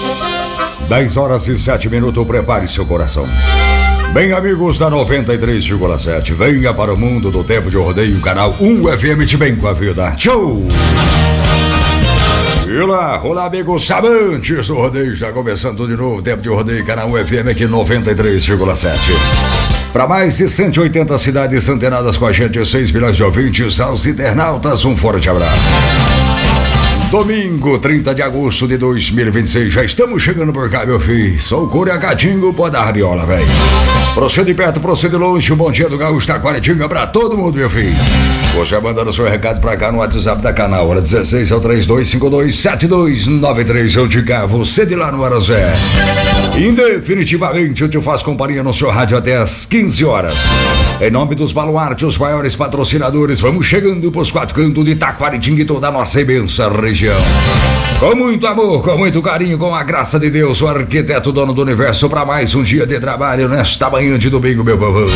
10h07, prepare seu coração. Bem, amigos da 93,7, venha para o mundo do Tempo de Rodeio, canal 1 FM de Bem com a Vida. Tchau! Olá, amigos amantes do rodeio, está começando de novo, Tempo de Rodeio, canal 1 FM aqui 93,7. Para mais de 180 cidades antenadas com a gente, 6 milhões de ouvintes, aos internautas, um forte abraço. Domingo, 30 de agosto de 2026, já estamos chegando por cá, meu filho. Sou o Curiacatingo, pode dar rabiola, velho. Procede perto, procede longe, o bom dia do Gaúcho Taquaritinga pra todo mundo, meu filho. Você mandando seu recado pra cá no WhatsApp da canal, hora 16 ao 3252-7293, eu de cá, você de lá no Arozé. Indefinitivamente, eu te faço companhia no seu rádio até às 15 horas. Em nome dos Baluarte, os maiores patrocinadores, vamos chegando pros 4 cantos de Taquaritinga e toda a nossa imensa região. Com muito amor, com muito carinho, com a graça de Deus, o arquiteto dono do universo, para mais um dia de trabalho nesta manhã de domingo, meu povo.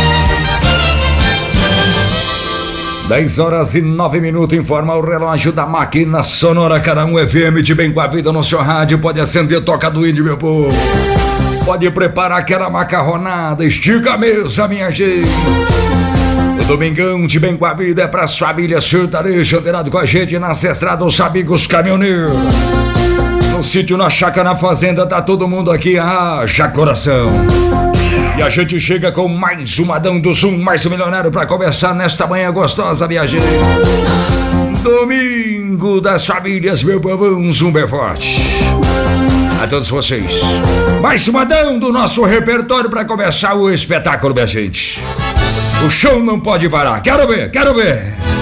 10h09, informa o relógio da máquina sonora, canal 1 FM de Bem com a Vida no seu rádio. Pode acender, toca do índio, meu povo. Pode preparar aquela macarronada, estica a mesa, minha gente. O Domingão de Bem com a Vida é para as famílias sertanejas, antenado com a gente nas estradas, os amigos caminhoneiros. No sítio, na chácara, na fazenda, tá todo mundo aqui, haja coração. E a gente chega com mais um Adão do Sul, mais um milionário para começar nesta manhã gostosa, minha gente. Domingo das famílias, meu povão, zumbi forte. A todos vocês, mais um Adão do nosso repertório para começar o espetáculo, minha gente. O show não pode parar, quero ver, quero ver.